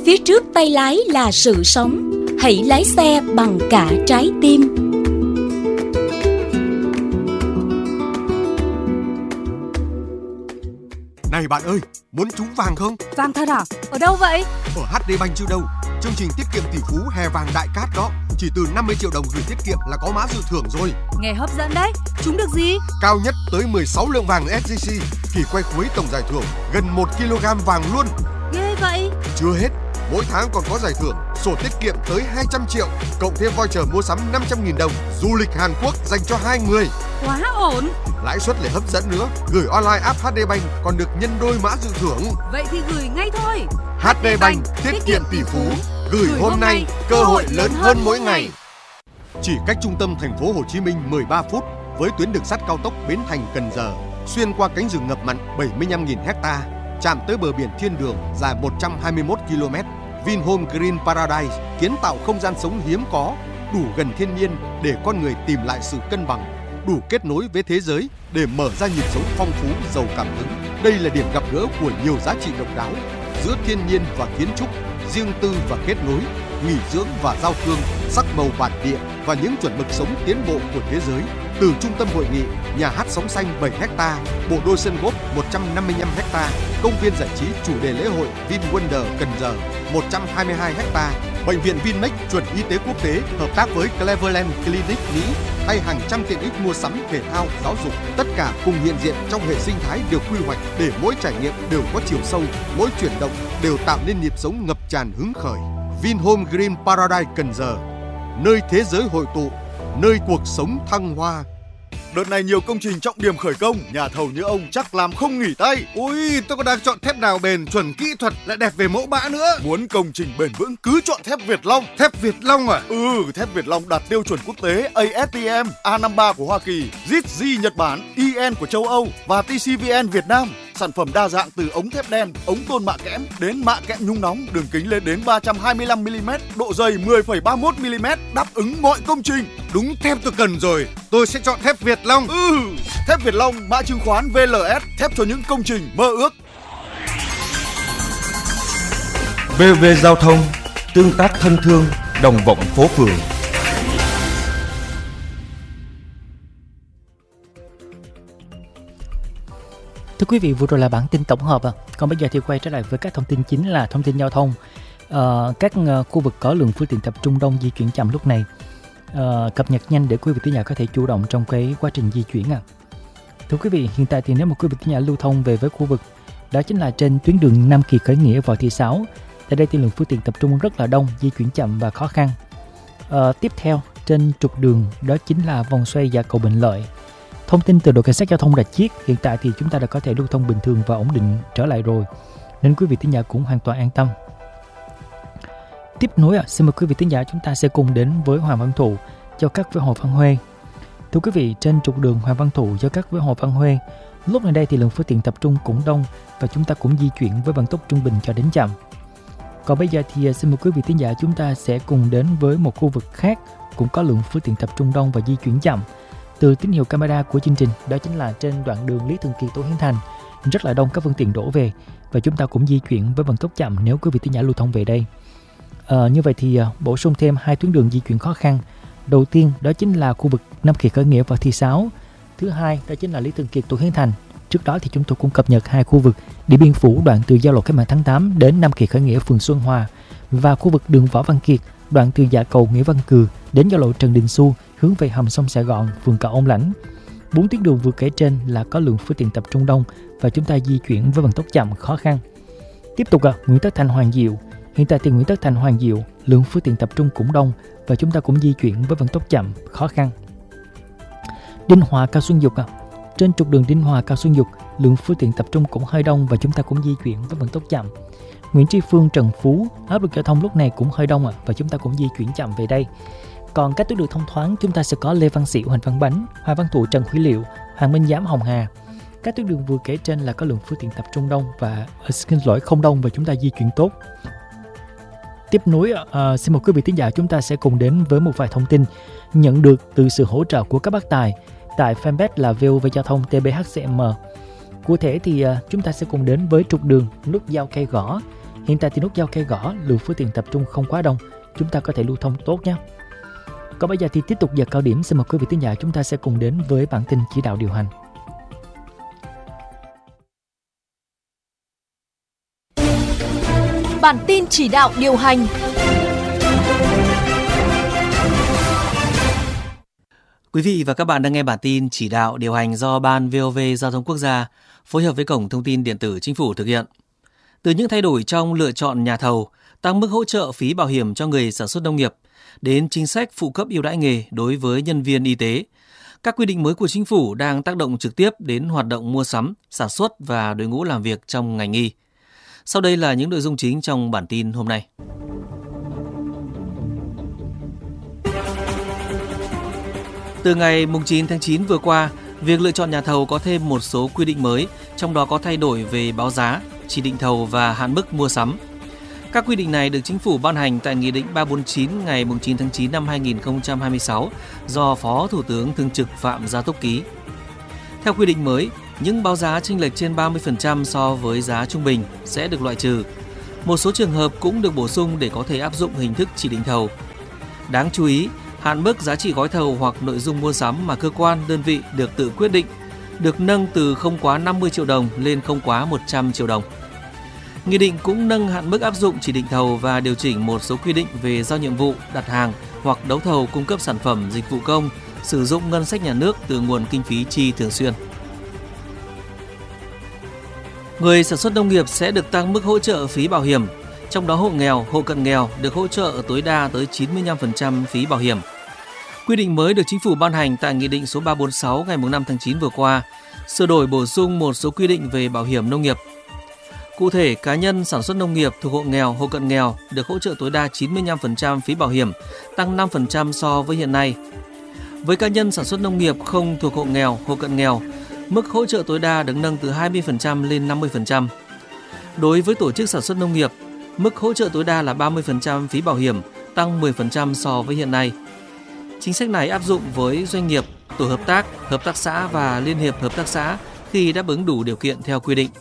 Phía trước tay lái là sự sống. Hãy lái xe bằng cả trái tim. Này bạn ơi, muốn trúng vàng không? Vàng thật à? Ở đâu vậy? Ở HD Bank chứ đâu. Chương trình tiết kiệm tỷ phú hè vàng đại cát đó. Chỉ từ 50 triệu đồng gửi tiết kiệm là có mã dự thưởng rồi. Nghe hấp dẫn đấy. Trúng được gì? Cao nhất tới 16 lượng vàng SJC. Kỳ quay cuối tổng giải thưởng gần 1 kg vàng luôn. Ghê vậy. Chưa hết, mỗi tháng còn có giải thưởng sổ tiết kiệm tới 200 triệu, cộng thêm voucher mua sắm 500.000 đồng, du lịch Hàn Quốc dành cho 2 người. Quá ổn. Lãi suất lại hấp dẫn nữa, gửi online app HD Bank còn được nhân đôi mã dự thưởng. Vậy thì gửi ngay thôi. HD Bank, tiết kiệm tỷ phú, gửi hôm nay, cơ hội lớn hơn mỗi ngày. Chỉ cách trung tâm thành phố Hồ Chí Minh 13 phút với tuyến đường sắt cao tốc Bến Thành - Cần Giờ, xuyên qua cánh rừng ngập mặn 75.000 ha, chạm tới bờ biển thiên đường dài 121 km. Vinhome Green Paradise kiến tạo không gian sống hiếm có, đủ gần thiên nhiên để con người tìm lại sự cân bằng, đủ kết nối với thế giới để mở ra nhịp sống phong phú, giàu cảm hứng. Đây là điểm gặp gỡ của nhiều giá trị độc đáo giữa thiên nhiên và kiến trúc, riêng tư và kết nối, nghỉ dưỡng và giao thương, sắc màu bản địa và những chuẩn mực sống tiến bộ của thế giới. Từ trung tâm hội nghị, nhà hát sóng xanh 7 ha, bộ đôi sân golf 155 ha, công viên giải trí chủ đề lễ hội VinWonder Cần Giờ 122 ha, bệnh viện Vinmec chuẩn y tế quốc tế hợp tác với Cleveland Clinic Mỹ hay hàng trăm tiện ích mua sắm, thể thao, giáo dục, tất cả cùng hiện diện trong hệ sinh thái được quy hoạch để mỗi trải nghiệm đều có chiều sâu, mỗi chuyển động đều tạo nên nhịp sống ngập tràn hứng khởi. Vinhome Green Paradise Cần Giờ, nơi thế giới hội tụ, nơi cuộc sống thăng hoa. Đợt này nhiều công trình trọng điểm khởi công, nhà thầu như ông chắc làm không nghỉ tay. Ui, tôi còn đang chọn thép nào bền, chuẩn kỹ thuật lại đẹp về mẫu mã nữa. Muốn công trình bền vững cứ chọn thép Việt Long. Thép Việt Long à? Thép Việt Long đạt tiêu chuẩn quốc tế ASTM, A53 của Hoa Kỳ, JITG Nhật Bản, EN của châu Âu và TCVN Việt Nam. Sản phẩm đa dạng từ ống thép đen, ống tôn mạ kẽm đến mạ kẽm nhung nóng, đường kính lên đến 325 mm, độ dày 10,31 mm, đáp ứng mọi công trình. Đúng thép tôi cần rồi, tôi sẽ chọn thép Việt Long. Thép Việt Long, mã chứng khoán VLS, thép cho những công trình mơ ước. VV Giao thông, tương tác thân thương, đồng vọng phố phường. Thưa quý vị, vừa rồi là bản tin tổng hợp. Còn bây giờ thì quay trở lại với các thông tin chính là thông tin giao thông. Các khu vực có lượng phương tiện tập trung đông di chuyển chậm lúc này. Cập nhật nhanh để quý vị thính giả có thể chủ động trong cái quá trình di chuyển. Thưa quý vị, hiện tại thì nếu mà quý vị thính giả lưu thông về với khu vực đó chính là trên tuyến đường Nam Kỳ Khởi Nghĩa Võ Thị Sáu, tại đây thì lượng phương tiện tập trung rất là đông, di chuyển chậm và khó khăn. Tiếp theo trên trục đường đó chính là vòng xoay Dạ Cầu Bình Lợi. Thông tin từ đội cảnh sát giao thông Rạch Chiếc, hiện tại thì chúng ta đã có thể lưu thông bình thường và ổn định trở lại rồi, nên quý vị thính giả cũng hoàn toàn an tâm. Tiếp nối, xin mời quý vị thính giả chúng ta sẽ cùng đến với Hoàng Văn Thụ giao cắt với Hồ Văn Huê. Thưa quý vị, trên trục đường Hoàng Văn Thụ giao cắt với Hồ Văn Huê, lúc này đây thì lượng phương tiện tập trung cũng đông và chúng ta cũng di chuyển với vận tốc trung bình cho đến chậm. Còn bây giờ thì xin mời quý vị thính giả chúng ta sẽ cùng đến với một khu vực khác cũng có lượng phương tiện tập trung đông và di chuyển chậm. Từ tín hiệu camera của chương trình, đó chính là trên đoạn đường Lý Thường Kiệt - Tô Hiến Thành, rất là đông các phương tiện đổ về và chúng ta cũng di chuyển với vận tốc chậm nếu quý vị thính giả lưu thông về đây. Như vậy thì bổ sung thêm hai tuyến đường di chuyển khó khăn. Đầu tiên đó chính là khu vực Nam Kỳ Khởi Nghĩa Võ Thị Sáu. Thứ hai đó chính là Lý Thường Kiệt - Tô Hiến Thành. Trước đó thì chúng tôi cũng cập nhật hai khu vực Điện Biên Phủ đoạn từ giao lộ Cách mạng tháng 8 đến Nam Kỳ Khởi Nghĩa phường Xuân Hòa và khu vực đường Võ Văn Kiệt đoạn từ Dạ Cầu Nghĩa Văn Cừ đến giao lộ Trần Đình Xu hướng về hầm sông Sài Gòn, phường Cầu Ông Lãnh. 4 tuyến đường vừa kể trên là có lượng phương tiện tập trung đông và chúng ta di chuyển với vận tốc chậm khó khăn. Tiếp tục Nguyễn Tất Thành - Hoàng Diệu. Hiện tại thì Nguyễn Tất Thành - Hoàng Diệu lượng phương tiện tập trung cũng đông và chúng ta cũng di chuyển với vận tốc chậm khó khăn. Đinh Hòa - Cao Xuân Dục. Trên trục đường Đinh Hòa - Cao Xuân Dục lượng phương tiện tập trung cũng hơi đông và chúng ta cũng di chuyển với vận tốc chậm. Nguyễn Tri Phương - Trần Phú áp lực giao thông lúc này cũng hơi đông và chúng ta cũng di chuyển chậm về đây. Còn các tuyến đường thông thoáng chúng ta sẽ có Lê Văn Xỉu - Huỳnh Văn Bánh, Hoàng Văn Thụ - Trần Quý Liệu, Hoàng Minh Giám - Hồng Hà. Các tuyến đường vừa kể trên là có lượng phương tiện tập trung đông và không đông và chúng ta di chuyển tốt. Tiếp nối, xin mời quý vị thính giả chúng ta sẽ cùng đến với một vài thông tin nhận được từ sự hỗ trợ của các bác tài tại fanpage là VOV Giao thông TBHCM. Cụ thể thì chúng ta sẽ cùng đến với trục đường nút giao Cây Gõ. Hiện tại thì nút giao cây gõ, lượng phương tiện tập trung không quá đông, chúng ta có thể lưu thông tốt nhé. Còn bây giờ thì tiếp tục giờ cao điểm, xin mời quý vị thính giả chúng ta sẽ cùng đến với bản tin chỉ đạo điều hành. Bản tin chỉ đạo điều hành. Quý vị và các bạn đang nghe bản tin chỉ đạo điều hành do Ban VOV Giao thông Quốc gia phối hợp với Cổng Thông tin Điện tử Chính phủ thực hiện. Từ những thay đổi trong lựa chọn nhà thầu, tăng mức hỗ trợ phí bảo hiểm cho người sản xuất nông nghiệp, đến chính sách phụ cấp ưu đãi nghề đối với nhân viên y tế, các quy định mới của Chính phủ đang tác động trực tiếp đến hoạt động mua sắm, sản xuất và đội ngũ làm việc trong ngành y. Sau đây là những nội dung chính trong bản tin hôm nay. Từ ngày 9 tháng 9 vừa qua, việc lựa chọn nhà thầu có thêm một số quy định mới, trong đó có thay đổi về báo giá, chỉ định thầu và hạn mức mua sắm. Các quy định này được Chính phủ ban hành tại Nghị định 349 ngày 9 tháng 9 năm 2026 do Phó Thủ tướng Thường trực Phạm Gia Túc ký. Theo quy định mới, những báo giá chênh lệch trên 30% so với giá trung bình sẽ được loại trừ. Một số trường hợp cũng được bổ sung để có thể áp dụng hình thức chỉ định thầu. Đáng chú ý, hạn mức giá trị gói thầu hoặc nội dung mua sắm mà cơ quan, đơn vị được tự quyết định được nâng từ không quá 50 triệu đồng lên không quá 100 triệu đồng. Nghị định cũng nâng hạn mức áp dụng chỉ định thầu và điều chỉnh một số quy định về giao nhiệm vụ, đặt hàng hoặc đấu thầu cung cấp sản phẩm dịch vụ công, sử dụng ngân sách nhà nước từ nguồn kinh phí chi thường xuyên. Người sản xuất nông nghiệp sẽ được tăng mức hỗ trợ phí bảo hiểm, trong đó hộ nghèo, hộ cận nghèo được hỗ trợ tối đa tới 95% phí bảo hiểm. Quy định mới được Chính phủ ban hành tại Nghị định số 346 ngày 5 tháng 9 vừa qua, sửa đổi bổ sung một số quy định về bảo hiểm nông nghiệp. Cụ thể, cá nhân sản xuất nông nghiệp thuộc hộ nghèo, hộ cận nghèo được hỗ trợ tối đa 95% phí bảo hiểm, tăng 5% so với hiện nay. Với cá nhân sản xuất nông nghiệp không thuộc hộ nghèo, hộ cận nghèo, mức hỗ trợ tối đa được nâng từ 20% lên 50%. Đối với tổ chức sản xuất nông nghiệp, mức hỗ trợ tối đa là 30% phí bảo hiểm, tăng 10% so với hiện nay. Chính sách này áp dụng với doanh nghiệp, tổ hợp tác xã và liên hiệp hợp tác xã khi đáp ứng đủ điều kiện theo quy định.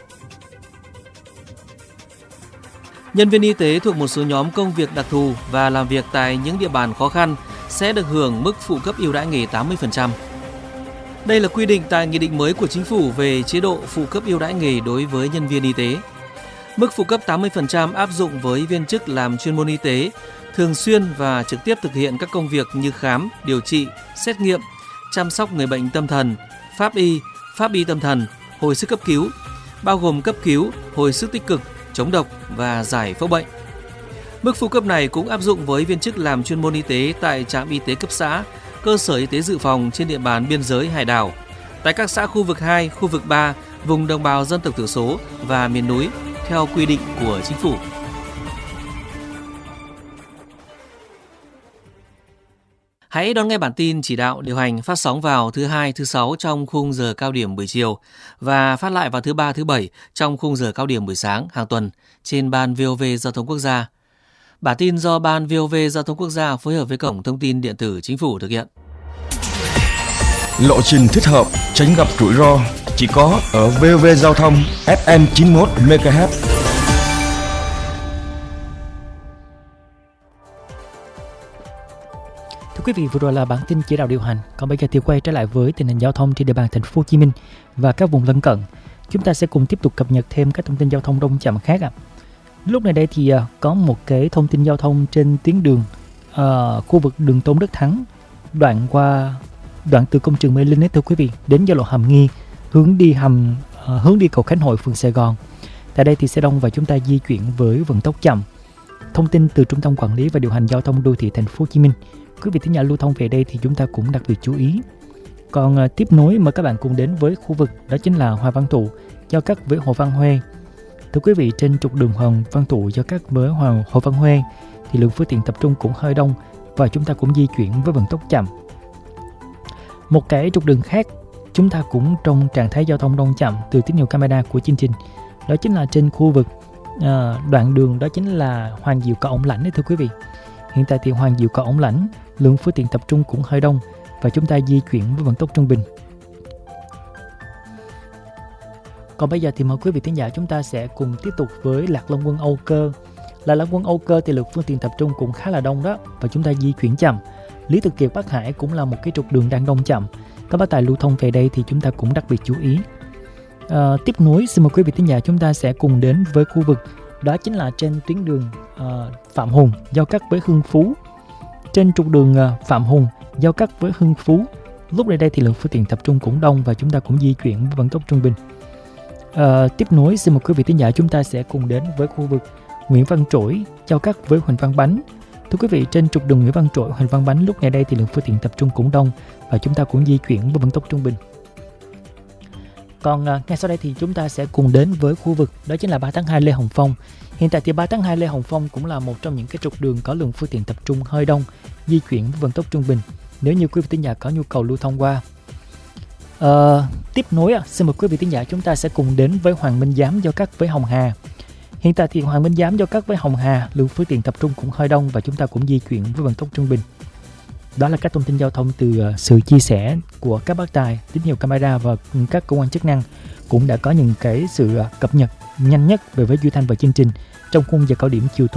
Nhân viên y tế thuộc một số nhóm công việc đặc thù và làm việc tại những địa bàn khó khăn sẽ được hưởng mức phụ cấp ưu đãi nghề 80%. Đây là quy định tại Nghị định mới của Chính phủ về chế độ phụ cấp ưu đãi nghề đối với nhân viên y tế. Mức phụ cấp 80% áp dụng với viên chức làm chuyên môn y tế, thường xuyên và trực tiếp thực hiện các công việc như khám, điều trị, xét nghiệm, chăm sóc người bệnh tâm thần, pháp y tâm thần, hồi sức cấp cứu, bao gồm cấp cứu, hồi sức tích cực, chống độc và giải phẫu bệnh. Mức phụ cấp này cũng áp dụng với viên chức làm chuyên môn y tế tại trạm y tế cấp xã, cơ sở y tế dự phòng trên địa bàn biên giới hải đảo, tại các xã khu vực 2, khu vực 3, vùng đồng bào dân tộc thiểu số và miền núi, theo quy định của Chính phủ. Hãy đón nghe bản tin chỉ đạo điều hành phát sóng vào thứ Hai, thứ Sáu trong khung giờ cao điểm buổi chiều và phát lại vào thứ Ba, thứ Bảy trong khung giờ cao điểm buổi sáng hàng tuần trên Ban VOV Giao thông Quốc gia. Bản tin do Ban VOV Giao thông Quốc gia phối hợp với Cổng Thông tin Điện tử Chính phủ thực hiện. Lộ trình thích hợp, tránh gặp rủi ro chỉ có ở VOV Giao thông FM 91 MHz. Thưa quý vị, vừa rồi là bản tin chỉ đạo điều hành. Còn bây giờ thì quay trở lại với tình hình giao thông trên địa bàn thành phố Hồ Chí Minh và các vùng lân cận. Chúng ta sẽ cùng tiếp tục cập nhật thêm các thông tin giao thông đông chậm khác ạ. Lúc này đây thì có một cái thông tin giao thông trên tuyến đường khu vực đường Tôn Đức Thắng, đoạn từ công trường Mê Linh ấy, thưa quý vị, đến giao lộ Hàm Nghi, hướng đi cầu Khánh Hội, phường Sài Gòn. Tại đây thì xe đông và chúng ta di chuyển với vận tốc chậm. Thông tin từ Trung tâm Quản lý và Điều hành Giao thông Đô thị Thành phố Hồ Chí Minh. Quý vị thính giả lưu thông về đây thì chúng ta cũng đặc biệt chú ý. Còn tiếp nối mời các bạn cùng đến với khu vực đó chính là Hoàng Văn Thụ giao cắt với Hồ Văn Huê. Thưa quý vị, trên trục đường Hoàng Văn Thụ giao cắt với Hồ Văn Huê thì lượng phương tiện tập trung cũng hơi đông và chúng ta cũng di chuyển với vận tốc chậm. Một cái trục đường khác chúng ta cũng trong trạng thái giao thông đông chậm từ tín hiệu camera của chương trình, đó chính là trên khu vực đoạn đường đó chính là Hoàng Diệu Cầu Ổng Lãnh đấy, thưa quý vị. Hiện tại thì Hoàng Diệu Cầu Ổng Lãnh lượng phương tiện tập trung cũng hơi đông và chúng ta di chuyển với vận tốc trung bình. Còn bây giờ thì mời quý vị thính giả chúng ta sẽ cùng tiếp tục với Lạc Long Quân Âu Cơ. Lạc Long Quân Âu Cơ thì lượng phương tiện tập trung cũng khá là đông đó, và chúng ta di chuyển chậm. Lý Tự Kiệt Bắc Hải cũng là một cái trục đường đang đông chậm. Các bác tài lưu thông về đây thì chúng ta cũng đặc biệt chú ý. Tiếp nối, xin mời quý vị thính giả chúng ta sẽ cùng đến với khu vực đó chính là trên tuyến đường Phạm Hùng giao cắt với Hưng Phú. Trên trục đường Phạm Hùng giao cắt với Hưng Phú, lúc này đây thì lượng phương tiện tập trung cũng đông và chúng ta cũng di chuyển với vận tốc trung bình. Tiếp nối, xin mời quý vị thính giả chúng ta sẽ cùng đến với khu vực Nguyễn Văn Trỗi giao cắt với Huỳnh Văn Bánh. Thưa quý vị, trên trục đường Nguyễn Văn Trỗi, Huỳnh Văn Bánh lúc này đây thì lượng phương tiện tập trung cũng đông và chúng ta cũng di chuyển với vận tốc trung bình. Còn ngay sau đây thì chúng ta sẽ cùng đến với khu vực đó chính là 3 tháng 2 Lê Hồng Phong. Hiện tại thì 3 tháng 2 Lê Hồng Phong cũng là một trong những cái trục đường có lượng phương tiện tập trung hơi đông, di chuyển với vận tốc trung bình nếu như quý vị thính giả có nhu cầu lưu thông qua. Tiếp nối, xin mời quý vị thính giả chúng ta sẽ cùng đến với Hoàng Minh Giám giao cắt với Hồng Hà. Hiện tại thì Hoàng Minh Giám giao cắt với Hồng Hà, lượng phương tiện tập trung cũng hơi đông và chúng ta cũng di chuyển với vận tốc trung bình. Đó là các thông tin giao thông từ sự chia sẻ của các bác tài, tín hiệu camera và các cơ quan chức năng cũng đã có những cái sự cập nhật nhanh nhất về với Duy Thanh và chương trình trong khung giờ cao điểm chiều tối